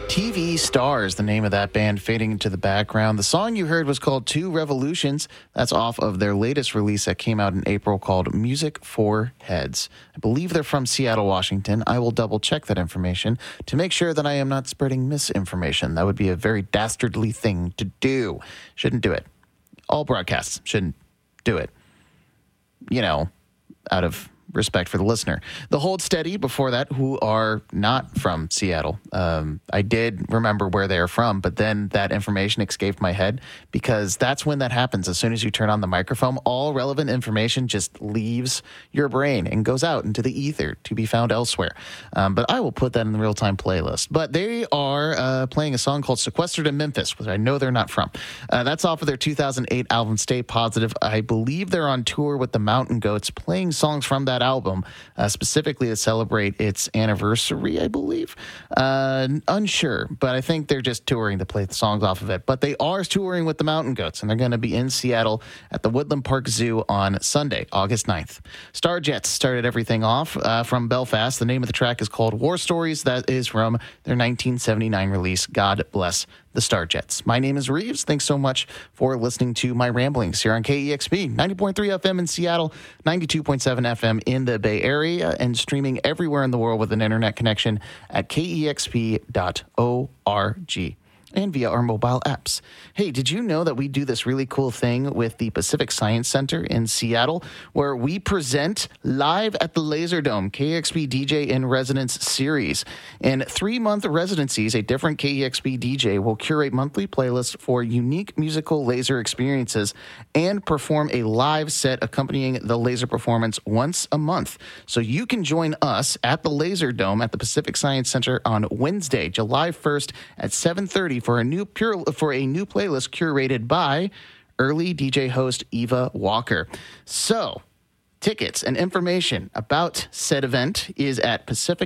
TV Stars, the name of that band, fading into the background. The song you heard was called Two Revolutions. That's off of their latest release that came out in April called Music for Heads. I believe they're from Seattle, Washington. I will double check that information to make sure that I am not spreading misinformation. That would be a very dastardly thing to do. Shouldn't do it. All broadcasts shouldn't do it. You know, out of respect for the listener. The Hold Steady before that, who are not from Seattle. I did remember where they are from, but then that information escaped my head because that's when that happens. As soon as you turn on the microphone, all relevant information just leaves your brain and goes out into the ether to be found elsewhere. But I will put that in the real-time playlist. But they are playing a song called Sequestered in Memphis, which I know they're not from. That's off of their 2008 album, Stay Positive. I believe they're on tour with the Mountain Goats, playing songs from that album, specifically to celebrate its anniversary, I believe. Unsure, but I think they're just touring to play the songs off of it. But they are touring with the Mountain Goats, and they're going to be in Seattle at the Woodland Park Zoo on Sunday, August 9th. Starjets started everything off from Belfast. The name of the track is called War Stories. That is from their 1979 release, God Bless the Starjets. My name is Reeves. Thanks so much for listening to my ramblings here on KEXP, 90.3 FM in Seattle, 92.7 FM in the Bay Area, and streaming everywhere in the world with an internet connection at kexp.org. And via our mobile apps. Hey, did you know that we do this really cool thing with the Pacific Science Center in Seattle, where we present live at the Laserdome KEXP DJ in Residence series? In 3-month residencies, a different KEXP DJ will curate monthly playlists for unique musical laser experiences and perform a live set accompanying the laser performance once a month. So you can join us at the Laserdome at the Pacific Science Center on Wednesday, July 1st at 7:30 for a new playlist curated by early DJ host Eva Walker. So, tickets and information about said event is at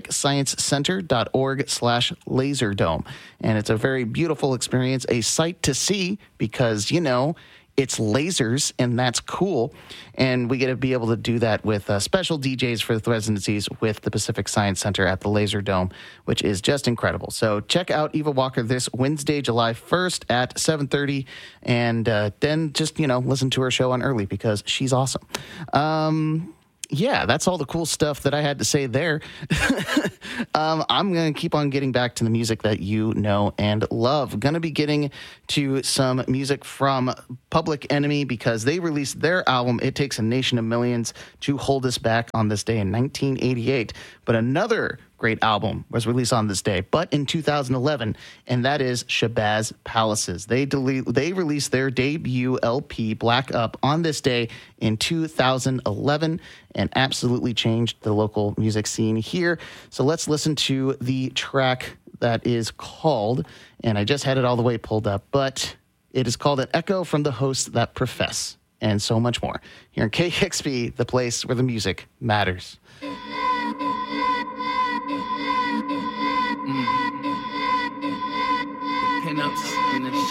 pacificsciencecenter.org/laserdome. And it's a very beautiful experience, a sight to see because, you know, it's lasers, and that's cool. And we get to be able to do that with special DJs for the residencies with the Pacific Science Center at the Laserdome, which is just incredible. So check out Eva Walker this Wednesday, July 1st at 7:30, and then just, you know, listen to her show on early because she's awesome. Yeah, that's all the cool stuff that I had to say there. I'm going to keep on getting back to the music that you know and love. Going to be getting to some music from Public Enemy because they released their album, It Takes a Nation of Millions to Hold Us Back on this day in 1988. But another great album was released on this day, but in 2011, and that is Shabazz Palaces. They released their debut LP, Black Up, on this day in 2011 and absolutely changed the local music scene here. So let's listen to the track that is called, and I just had it all the way pulled up, but it is called An Echo from the Hosts That Profess, and so much more. Here in KEXP, the place where the music matters. Pinups in the